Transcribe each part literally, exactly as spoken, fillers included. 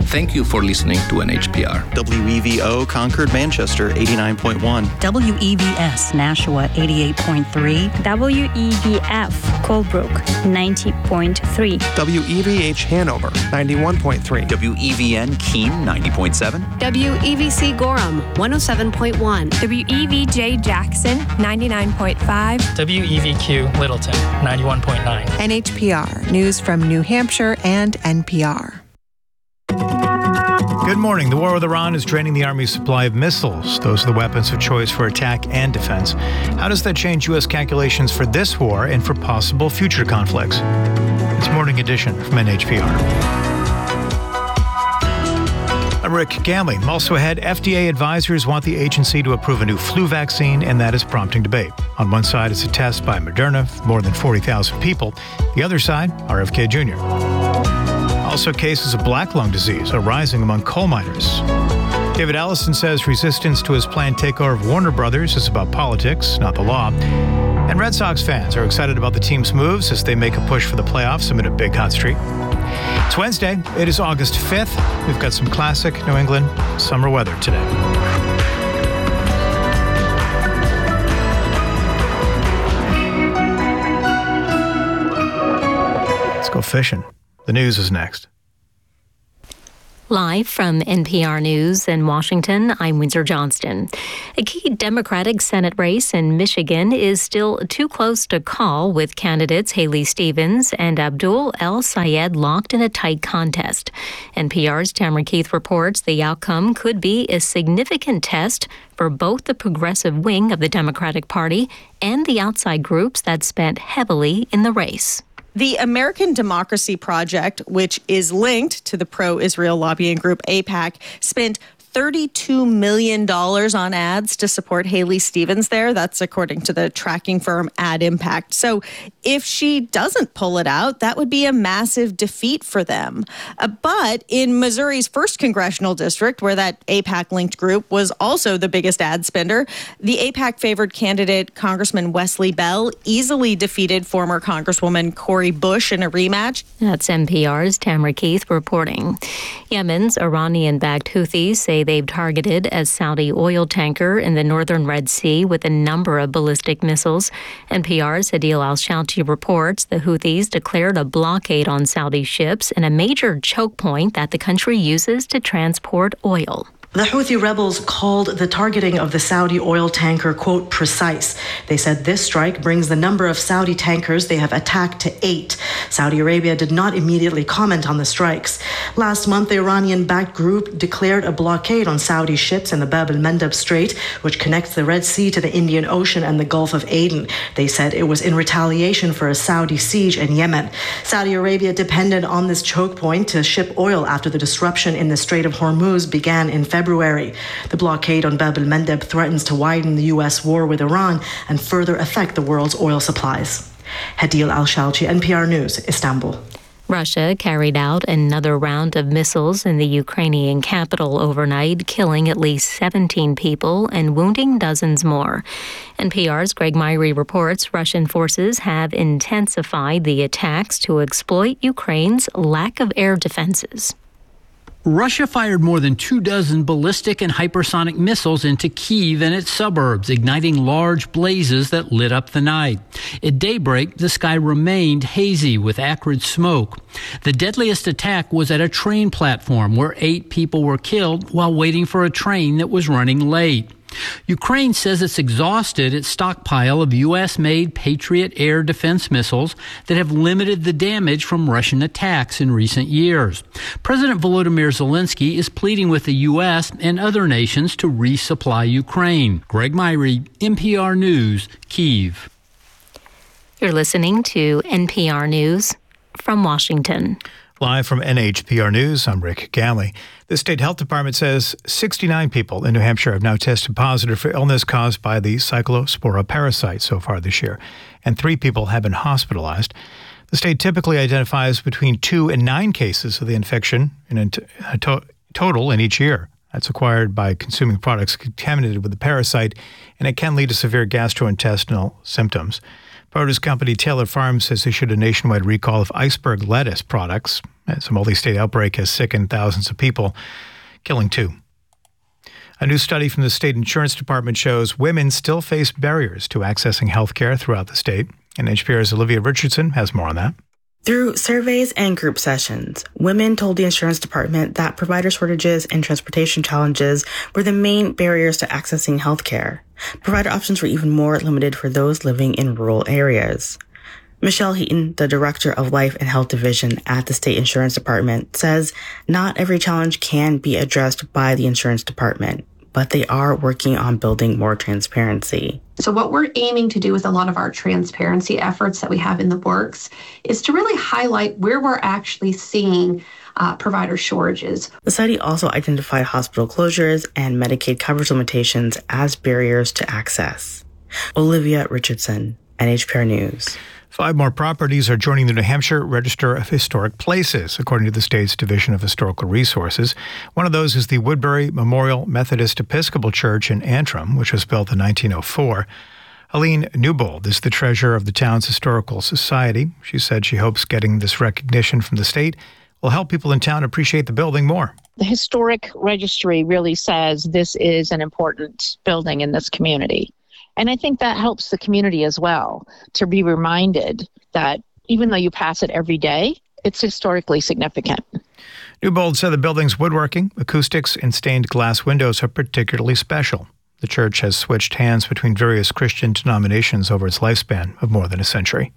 Thank you for listening to N H P R. W E V O Concord, Manchester, eighty-nine point one. W E V S Nashua, eighty-eight point three. W E V F Colebrook, ninety point three. W E V H Hanover, ninety-one point three. W E V N Keene, ninety point seven. W E V C Gorham, one oh seven point one. W E V J Jackson, ninety-nine point five. W E V Q Littleton, ninety-one point nine. N H P R, news from New Hampshire and N P R. Good morning. The war with Iran is draining the Army's supply of missiles. Those are the weapons of choice for attack and defense. How does that change U S calculations for this war and for possible future conflicts? It's Morning Edition from N H P R. I'm Rick Ganley. Also ahead, F D A advisors want the agency to approve a new flu vaccine, and that is prompting debate. On one side, it's a test by Moderna for more than forty thousand people. The other side, R F K Junior Also, cases of black lung disease are rising among coal miners. David Allison says resistance to his planned takeover of Warner Brothers is about politics, not the law. And Red Sox fans are excited about the team's moves as they make a push for the playoffs amid a big hot streak. It's Wednesday. It is August fifth. We've got some classic New England summer weather today. Let's go fishing. The news is next. Live from N P R News in Washington, I'm Windsor Johnston. A key Democratic Senate race in Michigan is still too close to call, with candidates Haley Stevens and Abdul El-Sayed locked in a tight contest. N P R's Tamara Keith reports the outcome could be a significant test for both the progressive wing of the Democratic Party and the outside groups that spent heavily in the race. The American Democracy Project, which is linked to the pro-Israel lobbying group AIPAC, spent thirty-two million dollars on ads to support Haley Stevens there. That's according to the tracking firm Ad Impact. So if she doesn't pull it out, that would be a massive defeat for them. Uh, but in Missouri's first congressional district, where that AIPAC-linked group was also the biggest ad spender, the AIPAC-favored candidate, Congressman Wesley Bell, easily defeated former Congresswoman Cori Bush in a rematch. That's N P R's Tamara Keith reporting. Yemen's Iranian-backed Houthis say they've targeted a Saudi oil tanker in the northern Red Sea with a number of ballistic missiles. N P R's Adil Al-Shouchi reports the Houthis declared a blockade on Saudi ships in a major choke point that the country uses to transport oil. The Houthi rebels called the targeting of the Saudi oil tanker, quote, precise. They said this strike brings the number of Saudi tankers they have attacked to eight. Saudi Arabia did not immediately comment on the strikes. Last month, the Iranian-backed group declared a blockade on Saudi ships in the Bab el-Mandeb Strait, which connects the Red Sea to the Indian Ocean and the Gulf of Aden. They said it was in retaliation for a Saudi siege in Yemen. Saudi Arabia depended on this choke point to ship oil after the disruption in the Strait of Hormuz began in February. February. The blockade on Bab el-Mandeb threatens to widen the U S war with Iran and further affect the world's oil supplies. Hadil Al-Shouchi, N P R News, Istanbul. Russia carried out another round of missiles in the Ukrainian capital overnight, killing at least seventeen people and wounding dozens more. N P R's Greg Myrie reports Russian forces have intensified the attacks to exploit Ukraine's lack of air defenses. Russia fired more than two dozen ballistic and hypersonic missiles into Kyiv and its suburbs, igniting large blazes that lit up the night. At daybreak, the sky remained hazy with acrid smoke. The deadliest attack was at a train platform where eight people were killed while waiting for a train that was running late. Ukraine says it's exhausted its stockpile of U S-made Patriot air defense missiles that have limited the damage from Russian attacks in recent years. President Volodymyr Zelensky is pleading with the U S and other nations to resupply Ukraine. Greg Myrie, N P R News, Kyiv. You're listening to N P R News from Washington. Live from N H P R News, I'm Rick Ganley. The state health department says sixty-nine people in New Hampshire have now tested positive for illness caused by the cyclospora parasite so far this year, and three people have been hospitalized. The state typically identifies between two and nine cases of the infection in a, t- a to- total in each year. That's acquired by consuming products contaminated with the parasite, and it can lead to severe gastrointestinal symptoms. Produce company Taylor Farms has issued a nationwide recall of iceberg lettuce products, as a multi-state outbreak has sickened thousands of people, killing two. A new study from the state insurance department shows women still face barriers to accessing health care throughout the state. And H P R's Olivia Richardson has more on that. Through surveys and group sessions, women told the insurance department that provider shortages and transportation challenges were the main barriers to accessing health care. Provider options were even more limited for those living in rural areas. Michelle Heaton, the director of Life and Health Division at the State Insurance Department, says not every challenge can be addressed by the insurance department, but they are working on building more transparency. So what we're aiming to do with a lot of our transparency efforts that we have in the works is to really highlight where we're actually seeing uh, provider shortages. The study also identified hospital closures and Medicaid coverage limitations as barriers to access. Olivia Richardson, N H P R News. Five more properties are joining the New Hampshire Register of Historic Places, according to the state's Division of Historical Resources. One of those is the Woodbury Memorial Methodist Episcopal Church in Antrim, which was built in nineteen oh four. Helene Newbold is the treasurer of the town's Historical Society. She said she hopes getting this recognition from the state will help people in town appreciate the building more. The historic registry really says this is an important building in this community. And I think that helps the community as well to be reminded that even though you pass it every day, it's historically significant. Newbold said the building's woodworking, acoustics, and stained glass windows are particularly special. The church has switched hands between various Christian denominations over its lifespan of more than a century.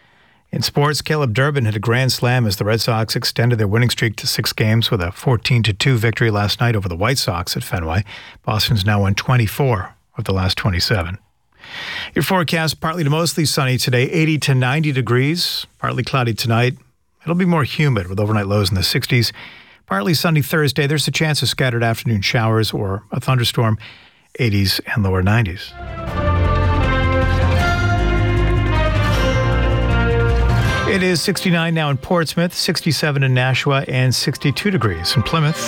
In sports, Caleb Durbin hit a grand slam as the Red Sox extended their winning streak to six games with a fourteen to two victory last night over the White Sox at Fenway. Boston's now won twenty-four of the last twenty-seven. Your forecast, partly to mostly sunny today, eighty to ninety degrees, partly cloudy tonight. It'll be more humid with overnight lows in the sixties. Partly sunny Thursday. There's a chance of scattered afternoon showers or a thunderstorm, eighties and lower nineties. It is sixty-nine now in Portsmouth, sixty-seven in Nashua, and sixty-two degrees in Plymouth.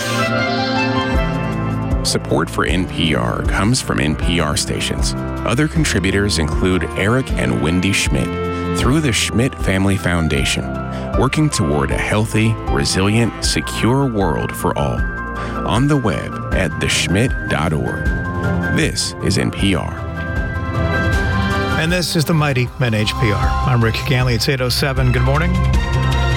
Support for N P R comes from N P R stations. Other contributors include Eric and Wendy Schmidt through the Schmidt Family Foundation, working toward a healthy, resilient, secure world for all. On the web at the schmidt dot org. This is N P R. And this is the mighty N H P R. I'm Rick Ganley. It's eight oh seven. Good morning.